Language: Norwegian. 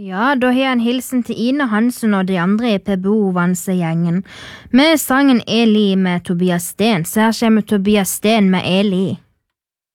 Ja, da har jeg en hilsen til Ine Hansen og de andre i PBO-Vanse-gjengen. Med sangen Eli med Tobias Sten, så her kommer Tobias Sten med Eli.